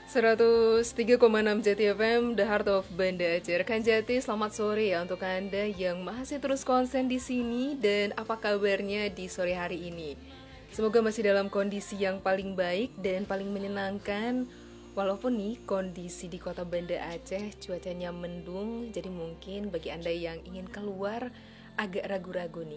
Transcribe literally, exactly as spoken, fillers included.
seratus tiga koma enam Jati F M, The Heart of Banda Aceh. Rekan Jati, selamat sore ya untuk Anda yang masih terus konsen di sini. Dan apa kabarnya di sore hari ini? Semoga masih dalam kondisi yang paling baik dan paling menyenangkan. Walaupun nih kondisi di kota Banda Aceh cuacanya mendung, jadi mungkin bagi Anda yang ingin keluar agak ragu-ragu nih.